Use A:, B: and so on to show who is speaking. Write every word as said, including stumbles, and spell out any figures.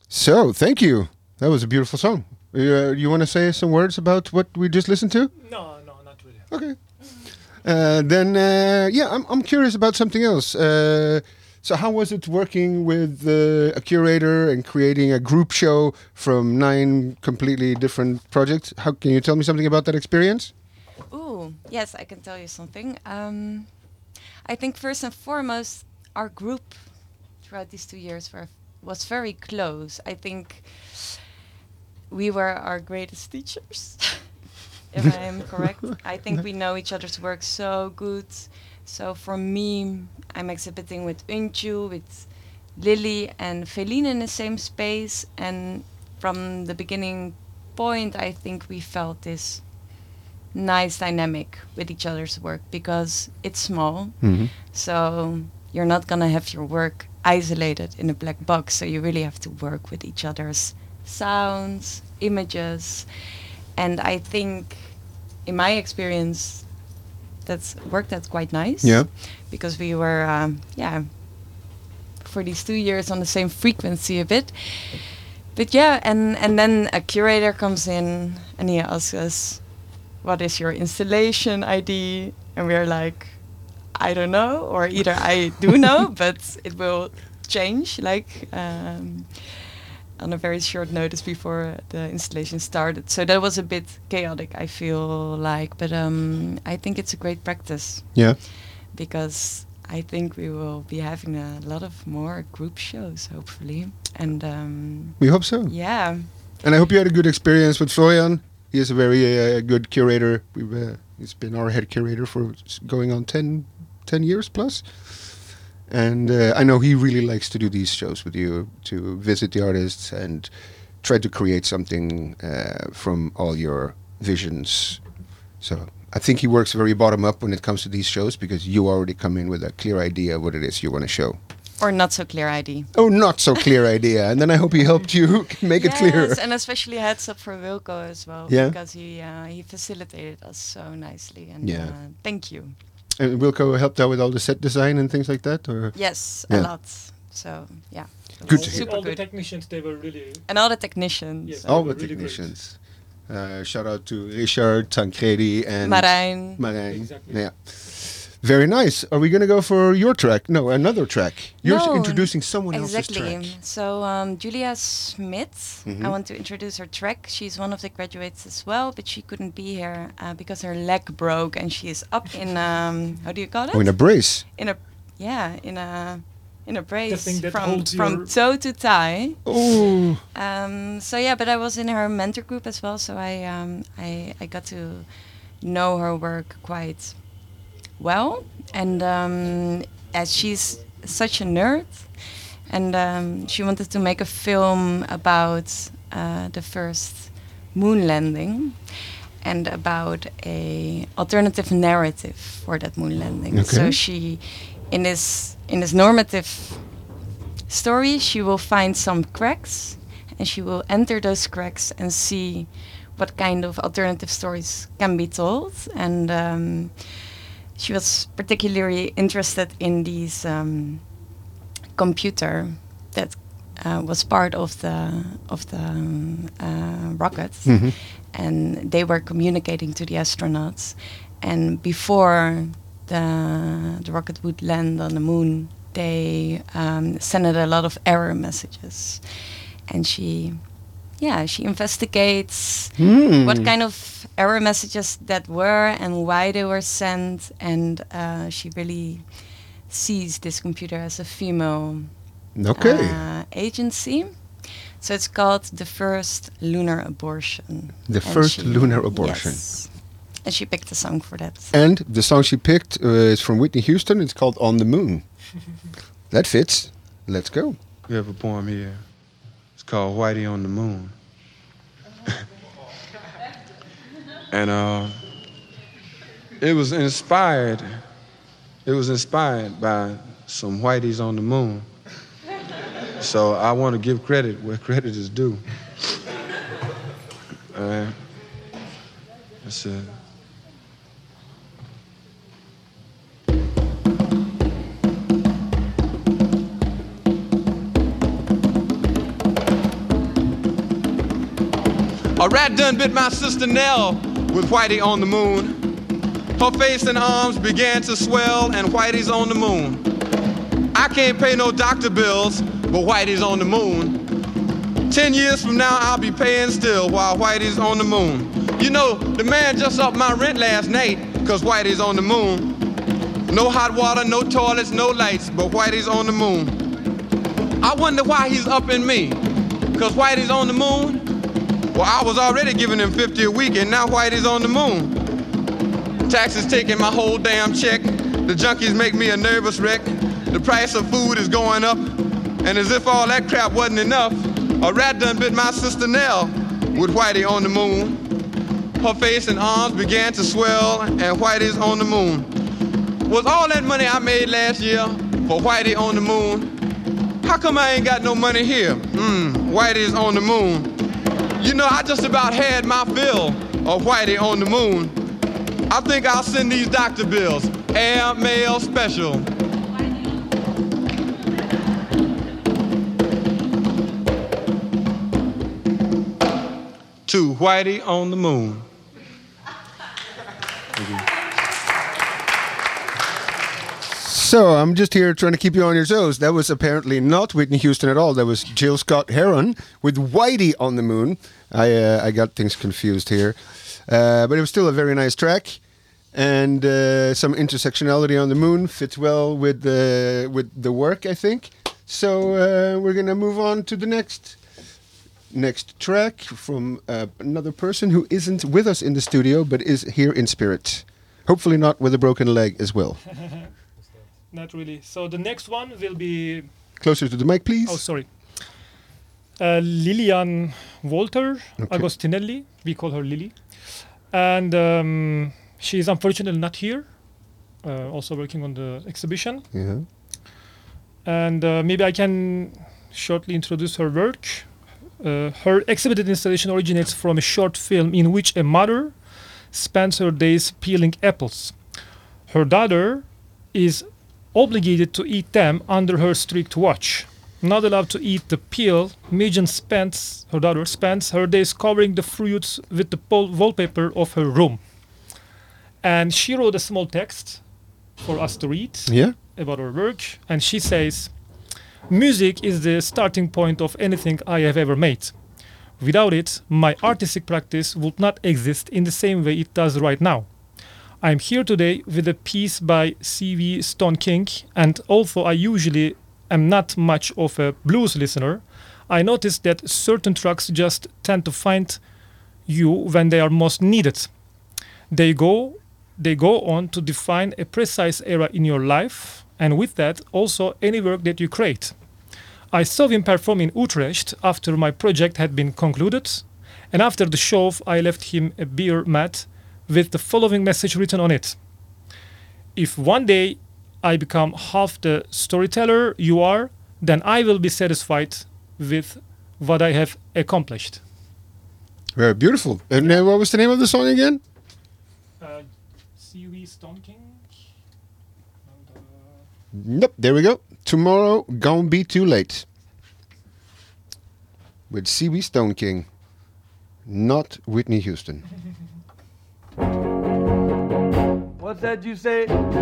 A: So, thank you. That was a beautiful song. Uh, you want to say some words about what we just listened to?
B: No, no, not really.
A: Okay. Uh, then, uh, yeah, I'm, I'm curious about something else. Uh, so, how was it working with uh, a curator and creating a group show from nine completely different projects? How can you tell me something about that experience?
C: Ooh, yes, I can tell you something. Um, I think first and foremost, our group throughout these two years were, was very close. I think we were our greatest teachers, if I am correct. I think we know each other's work so good. So for me, I'm exhibiting with Unju, with Lily and Feline in the same space. And from the beginning point, I think we felt this nice dynamic with each other's work because it's small.
A: Mm-hmm.
C: So you're not going to have your work isolated in a black box. So you really have to work with each other's sounds, images. And I think, in my experience, that's worked out quite nice.
A: Yeah.
C: Because we were, um, yeah, for these two years on the same frequency a bit. But yeah, and, and then a curator comes in and he asks us, what is your installation I D? And we're like, I don't know, or either I do know, but it will change, like um, on a very short notice before the installation started. So that was a bit chaotic, I feel like, but um, I think it's a great practice.
A: Yeah.
C: Because I think we will be having a lot of more group shows, hopefully. And um,
A: We hope so.
C: yeah.
A: And I hope you had a good experience with Florian. He is a very uh, good curator. We've, uh, he's been our head curator for s- going on ten, ten years plus. And uh, I know he really likes to do these shows with you, to visit the artists and try to create something uh, from all your visions. So I think he works very bottom up when it comes to these shows because you already come in with a clear idea of what it is you want to show.
C: Or not so clear I D.
A: Oh, not so clear idea. And then I hope he helped you make it clear.
C: Yes, and especially heads up for Wilco as well,
A: Yeah.
C: because he uh, he facilitated us so nicely. And
A: Yeah.
C: uh, thank you.
A: And Wilco helped out with all the set design and things like that? Or
C: Yes,
A: Yeah.
C: a lot. So yeah, it
A: Good
C: was
A: to hear.
C: super
B: All the
C: good.
B: technicians, they were really...
C: And all the technicians,
B: Yes.
A: all
B: they
A: the
B: were really great.
A: technicians. Uh, shout out to Richard, Tancredi, and
C: Marijn.
A: Marijn.
B: Exactly.
A: Yeah. Very nice. Are we going to go for your track? No, another track. You're
C: No,
A: introducing someone
C: Exactly.
A: else's track.
C: So um, Julia Smith,
A: Mhm.
C: I want to introduce her track. She's one of the graduates as well, but she couldn't be here uh, because her leg broke, and she is up in um, how do you call it?
A: Oh, in a brace.
C: in a yeah in a in a brace
B: thing that
C: from
B: holds
C: from
B: your-
C: toe to tie.
A: Oh.
C: Um, so yeah, but I was in her mentor group as well, so I um, I I got to know her work quite well, and um, as she's such a nerd, and um, she wanted to make a film about uh, the first moon landing and about a alternative narrative for that moon landing.
A: Okay.
C: So she, in this in this normative story, she will find some cracks, and she will enter those cracks and see what kind of alternative stories can be told. And um, she was particularly interested in these um, computer that uh, was part of the of the um, uh, rocket,
A: Mhm.
C: and they were communicating to the astronauts. And before the the rocket would land on the moon, they um, sent it a lot of error messages, and she, yeah, she investigates
A: Hmm.
C: what kind of error messages that were and why they were sent, and uh, she really sees this computer as a female
A: Okay.
C: uh, agency. So it's called The First Lunar Abortion.
A: The
C: And
A: First
C: she-
A: Lunar Abortion.
C: Yes. And she picked a song for that.
A: And the song she picked uh, is from Whitney Houston. It's called On the Moon. That fits. Let's go.
D: We have a poem here. It's called Whitey on the Moon. and uh, it was inspired. It was inspired by some whiteys on the moon. So I want to give credit where credit is due. All right. That's it. A rat done bit my sister Nell with Whitey on the moon. Her face and arms began to swell, and Whitey's on the moon. I can't pay no doctor bills, but Whitey's on the moon. Ten years from now, I'll be paying still while Whitey's on the moon. You know, the man just upped my rent last night, cause Whitey's on the moon. No hot water, no toilets, no lights, but Whitey's on the moon. I wonder why he's upping me, cause Whitey's on the moon? Well, I was already giving him fifty a week, and now Whitey's on the moon. Taxes taking my whole damn check. The junkies make me a nervous wreck. The price of food is going up. And as if all that crap wasn't enough, a rat done bit my sister Nell with Whitey on the moon. Her face and arms began to swell, and Whitey's on the moon. Was all that money I made last year for Whitey on the moon? How come I ain't got no money here? Mmm, Whitey's on the moon. You know, I just about had my fill of Whitey on the moon. I think I'll send these doctor bills, air mail special. To Whitey on the moon.
A: So I'm just here trying to keep you on your toes. That was apparently not Whitney Houston at all. That was Jill Scott Heron with Whitey on the moon. I uh, I got things confused here. Uh, but it was still a very nice track. And uh, some intersectionality on the moon fits well with the with the work, I think. So uh, we're gonna move on to the next next track from uh, another person who isn't with us in the studio, but is here in spirit. Hopefully not with a broken leg as well.
B: Not really. So the next one will be...
A: Closer to the mic, please.
B: Oh, sorry. Uh, Lilian Walter
A: Okay.
B: Agostinelli. We call her Lily. And um, she is unfortunately not here. Uh, also working on the exhibition.
A: Yeah.
B: And uh, maybe I can shortly introduce her work. Uh, her exhibited installation originates from a short film in which a mother spends her days peeling apples. Her daughter is obligated to eat them under her strict watch. Not allowed to eat the peel, Megan spends, her daughter spends her days covering the fruits with the pol- wallpaper of her room. And she wrote a small text for us to read
A: Yeah.
B: about her work, and she says, "Music is the starting point of anything I have ever made. Without it, my artistic practice would not exist in the same way it does right now. I'm here today with a piece by C V Stone King, and although I usually am not much of a blues listener, I noticed that certain tracks just tend to find you when they are most needed. They go, they go on to define a precise era in your life, and with that, also any work that you create. I saw him perform in Utrecht after my project had been concluded, and after the show, I left him a beer mat with the following message written on it. If one day I become half the storyteller you are, then I will be satisfied with what I have accomplished."
A: Very beautiful. And uh, what was the name of the song again?
B: Uh, C V Stone King. And, uh,
A: Nope, there we go. Tomorrow, Gonna Be Too Late. With C B Stone King. Not Whitney Houston.
E: What's that you say?